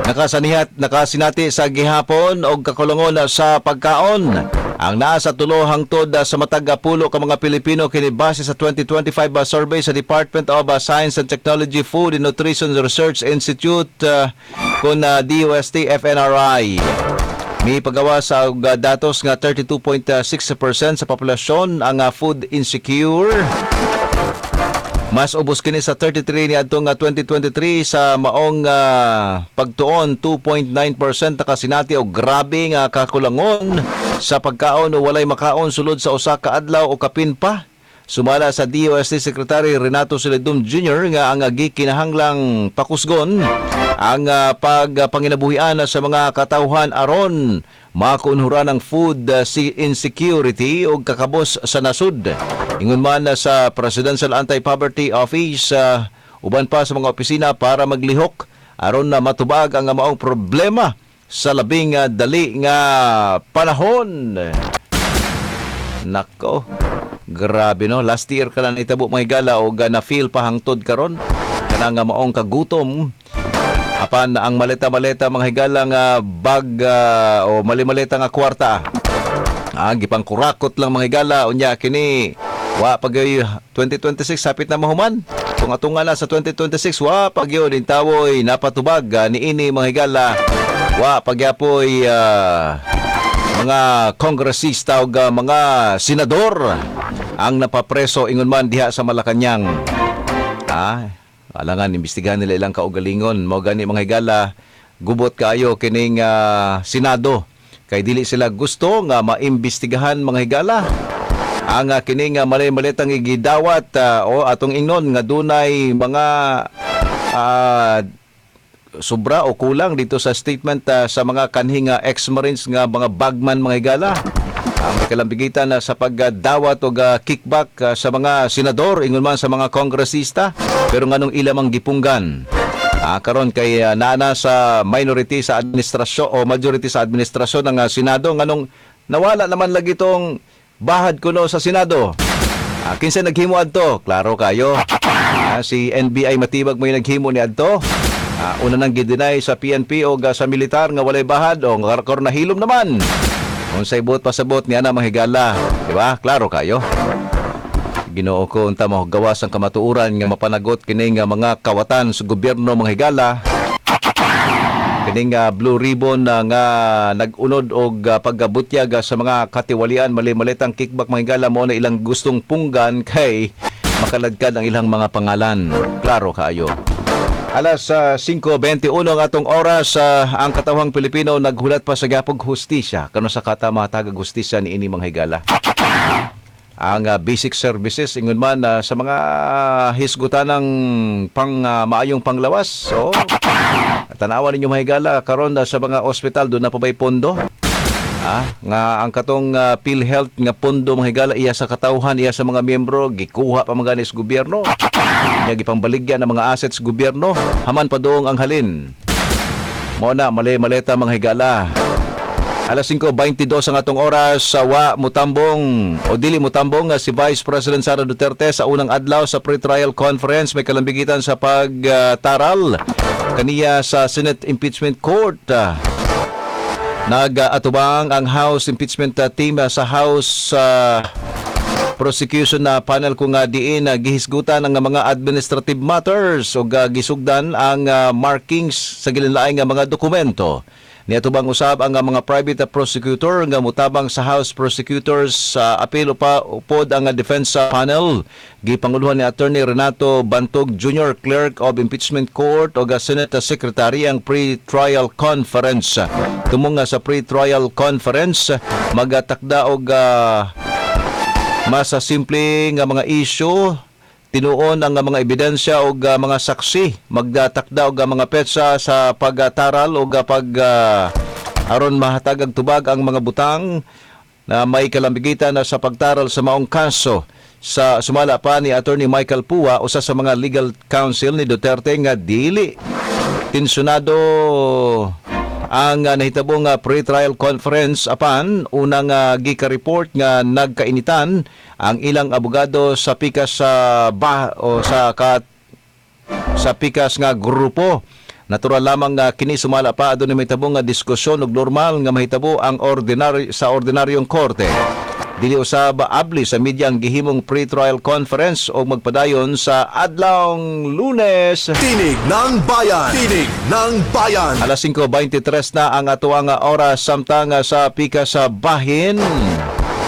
Nakasinati sa gihapon og kakulungon sa pagkaon. Ang naa sa tulo hangtod sa matag pulo ka mga Pilipino kini base sa 2025 survey sa Department of Science and Technology, Food and Nutrition Research Institute kun DOST FNRI. May pagawa sa datos nga 32.6% sa populasyon ang food insecure. Mas ubos kini sa 33 ni adtong 2023 sa maong pagtuon 2.9% nakasinati og grabe nga kakulangon sa pagkaon o walay makaon sulod sa usa ka adlaw o kapin pa. Sumala sa DOST Secretary Renato Celedum Jr. nga ang gikinahanglang pakusgon ang pagpanginabuhian sa mga katawhan aron makunhuran ang food insecurity o kakabos sa nasud. Ingon man sa Presidential Anti-Poverty Office uban pa sa mga opisina para maglihok aron na matubag ang maong problema sa labing dali nga panahon. Nako, grabe no. Last year ka lang itabo mga higala o na-feel pa hangtod karon kana nga maong kagutom. Apan ang maleta-maleta mga higala nga bag o mali-maleta nga kwarta. Gipang kurakot lang mga higala unya kini wa pagyoy 2026 sapit na mahuman. Kung atunga na sa 2026 wa pagyoy din tawoy napatubag niini mga higala. Wa pagyapoy mga kongresista o mga senador ang napapreso ingon man diha sa Malacañang. Alangan imbestigahan nila ilang kaugalingon. Mao gani mga higala gubot kaayo kining Senado kay dili sila gusto nga maimbestigahan mga higala ang kining mali-malitang igidawat o atong ingnon nga dunay mga sobra o kulang dito sa statement sa mga kanhing ex-marines nga mga bagman mga higala. Ang kalambigitan sa pagdawat o kickback sa mga senador ingon man sa mga kongresista pero nganong ilamang gipunggan. Karon kay naana sa minority sa administrasyon o majority sa administrasyon ng Senado nganong nawala naman lagi tong bahad kuno sa Senado. Kinsa naghimo adto? Klaro kayo. Si NBI matibag mo yung naghimo ni adto. Una nang gidinay sa PNP o sa militar nga walay bahad o karon nahilom naman. Unsay buot pasabot niya na mga higala, di ba? Klaro kayo. Ginoo ko unta mo gawas ang kamatuoran nga mapanagot kining mga kawatan sa gobyerno mga higala. Kining Blue Ribbon nga nag-unod og paggabutyag sa mga katiwalian mali-malitang kickback mga higala mo na ilang gustong punggan kay makaladkad ang ilang mga pangalan. Klaro kayo. Alas 5:21 ng atong oras, ang katawhang Pilipino naghulat pa sa gapog hustisya kano sa katamatag hustisya ni ini mga higala. Ang basic services ingon man sa mga hisgutan ng maayong panglawas. So, tanawan ninyo mga higala karon sa mga ospital doon na pa bay pondo. Nga ang katong PhilHealth nga pondo mga higala iya sa katawhan iya sa mga miyembro gikuha pa mga ganis gobyerno. Nya gipangbaligyan ng mga assets gobyerno haman pa doong ang halin. Mo na mali-maleta mga higala. Alas 5:22 ang atong oras sa mutambong o dili mutambong si Vice President Sara Duterte sa unang adlaw sa pre-trial conference may kalambigitan sa pagtaral kaniya sa Senate Impeachment Court. Nag-atubang ang House Impeachment Team sa House Prosecution panel kung diin gihisgutan ang mga administrative matters o gisugdan ang markings sa gilinlaing nga mga dokumento. Niatubang usab ang mga private prosecutor nga mutabang sa House Prosecutors apelo pa upod ang defense panel. Gipanguluhan ni Attorney Renato Bantog Jr., Clerk of Impeachment Court o Senate Secretary ang pre-trial conference. Tumong sa pre-trial conference magatakda og mas simple nga mga issue tinuon ang mga ebidensya o mga saksi magdatakda og mga petsa sa pagtaral o aron mahatag ang tubag ang mga butang na may kalambigitan sa pagtaral sa maong kaso. Sa sumala pa ni Attorney Michael Pua usa sa mga legal counsel ni Duterte nga dili tensyonado ang nahitabong pre-trial conference apan unang gika-report nga nagkainitan ang ilang abogado sa pikas sa pikas nga grupo Natural lamang nga kini sumala pa adunay mahitabo nga diskusyon ug normal nga mahitabo ang ordinaryong korte. Dili usab abli sa media ang gihimong pre-trial conference o magpadayon sa adlawng Lunes. Tinig ng Bayan! Tinig ng Bayan! Alas 5:23 na ang atuang oras samtang sa pika sa bahin.